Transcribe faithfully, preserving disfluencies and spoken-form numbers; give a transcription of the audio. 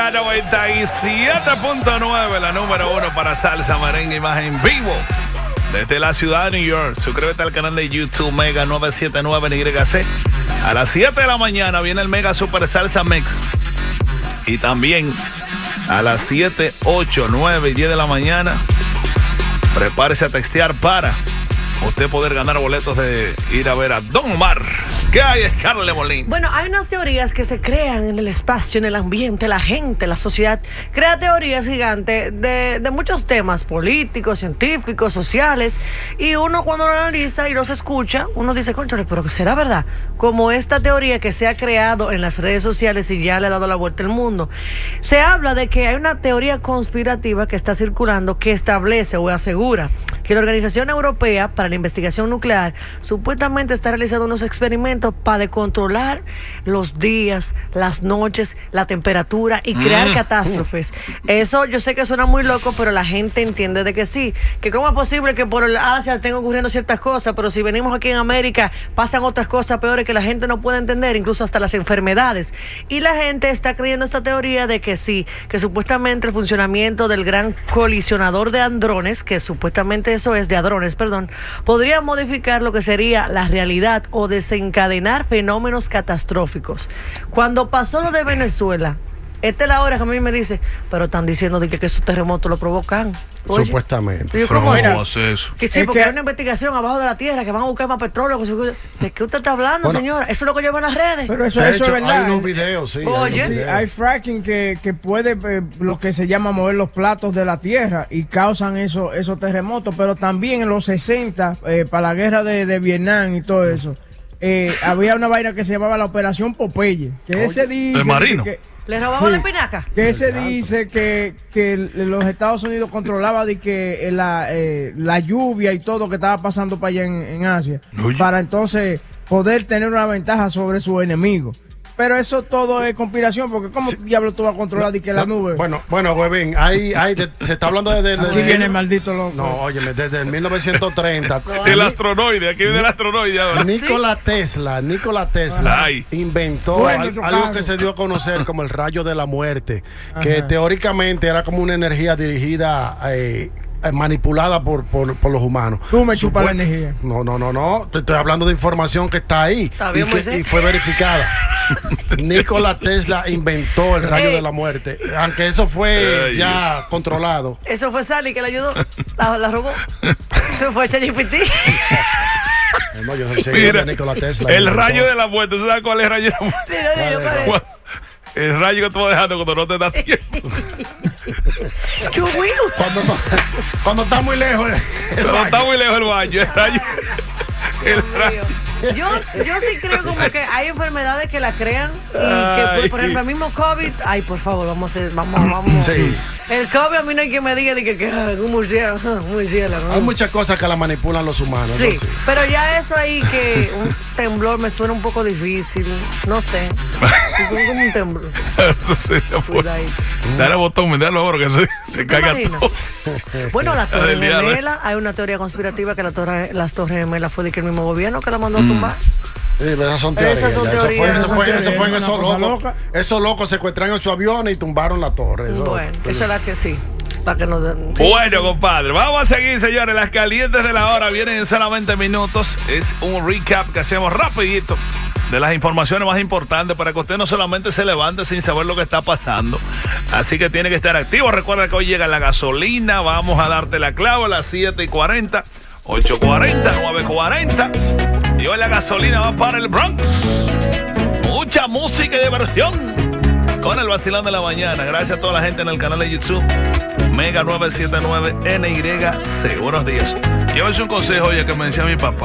Mega noventa y siete punto nueve, la número uno para salsa, merengue y más en vivo. Desde la ciudad de New York, suscríbete al canal de YouTube Mega novecientos setenta y nueve en Y C. A las siete de la mañana viene el Mega Super Salsa Mix. Y también a las siete, ocho, nueve y diez de la mañana, prepárese a textear para usted poder ganar boletos de ir a ver a Don Omar. ¿Qué hay, Scarlett Molina? Bueno, hay unas teorías que se crean en el espacio, en el ambiente, la gente, la sociedad. Crea teorías gigantes de, de muchos temas políticos, científicos, sociales. Y uno cuando lo analiza y los escucha, uno dice, cónchale, pero que será verdad. Como esta teoría que se ha creado en las redes sociales y ya le ha dado la vuelta al mundo. Se habla de que hay una teoría conspirativa que está circulando que establece o asegura que la Organización Europea para la Investigación Nuclear supuestamente está realizando unos experimentos para controlar los días, las noches, la temperatura y crear mm. catástrofes. Eso yo sé que suena muy loco, pero la gente entiende de que sí, que cómo es posible que por el Asia estén ocurriendo ciertas cosas, pero si venimos aquí en América pasan otras cosas peores que la gente no puede entender, incluso hasta las enfermedades. Y la gente está creyendo esta teoría de que sí, que supuestamente el funcionamiento del gran colisionador de hadrones, que supuestamente eso es de hadrones, perdón, podría modificar lo que sería la realidad o desencadenar fenómenos catastróficos. Cuando pasó lo de Venezuela, esta es la hora que a mí me dice, pero están diciendo de que, que esos terremotos lo provocan. Oye, supuestamente. Yo, ¿cómo ¿Cómo es eso? Que sí, es porque que... hay una investigación abajo de la tierra que van a buscar más petróleo. ¿De qué usted está hablando, bueno, señora? Eso es lo que yo veo en las redes. Pero eso, de eso hecho, es verdad. hay unos videos, sí. Oye, hay, Sí, videos. hay fracking que, que puede, eh, lo que se llama mover los platos de la tierra y causan eso, esos terremotos, pero también en los sesenta, eh, para la guerra de, de Vietnam y todo eso, eh, había una vaina que se llamaba la Operación Popeye, que Oye, ese dice ¿el marino? que, ¿le robamos sí, la espinaca? que ese dice que, que los Estados Unidos controlaba de que la, eh, la lluvia y todo que estaba pasando para allá en, en Asia, Oye. para entonces poder tener una ventaja sobre sus enemigos. Pero eso todo es conspiración, porque ¿cómo sí. diablo tú vas a controlar de que la nube? Bueno, bueno, Huevín, hay, hay de, se está hablando desde... Aquí viene el maldito loco. No, óyeme, desde el mil novecientos treinta. El astronoide, aquí viene el astronoide ahora. Nikola Tesla, Nikola Tesla Ay. inventó Bueno, al, algo que se dio a conocer como el rayo de la muerte, que Ajá. teóricamente era como una energía dirigida... Eh, manipulada por, por, por los humanos. Tú me chupas la energía. No, no, no, no. Te estoy hablando de información que está ahí ¿Está y, bien, que, y fue verificada. Nikola Tesla inventó el rayo Ey. de la muerte. Aunque eso fue Ay, ya Dios. controlado. Eso fue Sally que la ayudó. La, la robó. Eso fue ChatGPT. No, yo soy seguidor Mira, de Nikola Tesla. el inventó. rayo de la muerte. ¿Tú sabes cuál es el rayo de la muerte? Dilo, dilo, ¿cuál es? ¿Cuál? El rayo que tú vas dejando cuando no te da tiempo. ¡Qué bueno! Cuando, no- cuando está muy lejos. el Pero rayo. está muy lejos el baño. El rayo. El Dios rayo. mío. Yo, yo sí creo como que hay enfermedades que la crean y que, Ay. por, por ejemplo, el mismo COVID, ay, por favor, vamos a hacer, vamos, vamos. Sí. El COVID a mí no hay que me diga de que, que ah, un murciélago, un murciélago. Hay muchas cosas que la manipulan los humanos. Sí, ¿no? Sí. pero ya eso ahí que un temblor me suena un poco difícil, no sé, como como un temblor. Eso sería fuerte. Cuidadito. Dale botón, dale ahora que se, se ¿Te caiga imaginas? todo. Bueno, las Torres del diablo. Gemelas, hay una teoría conspirativa que la torre, las Torres Gemelas fue de que el mismo gobierno que la mandó a tumbar. Sí, pero esas son teorías. Esas son ya. Eso fue, teorías. eso fue, eso fue en Una esos cosa locos. loca. Esos locos secuestraron su avión y tumbaron la torre. Eso- Bueno, esa es la que sí, para que nos den. Bueno, compadre, vamos a seguir, señores. Las calientes de la hora vienen en solamente minutos. Es un recap que hacemos rapidito de las informaciones más importantes para que usted no solamente se levante sin saber lo que está pasando. Así que tiene que estar activo. Recuerda que hoy llega la gasolina. Vamos a darte la clave a las siete y cuarenta, ocho y cuarenta, nueve y cuarenta. Y hoy la gasolina va para el Bronx. Mucha música y diversión con el vacilón de la mañana. Gracias a toda la gente en el canal de YouTube Mega novecientos setenta y nueve N Y C. Buenos días. Llévese un consejo, oye, que me decía mi papá.